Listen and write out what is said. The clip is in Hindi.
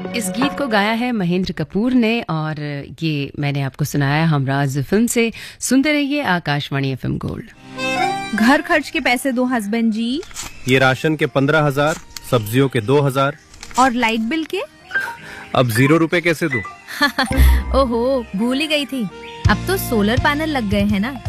इस गीत को गाया है महेंद्र कपूर ने और ये मैंने आपको सुनाया हमराज फिल्म से। सुनते रहिए आकाशवाणी FM गोल्ड। घर खर्च के पैसे दो हस्बैंड जी। ये राशन के 15,000, सब्जियों के 2,000 और लाइट बिल के? अब 0 रुपए कैसे दूं? ओहो, भूल ही गई थी। अब तो सोलर पैनल लग गए हैं ना।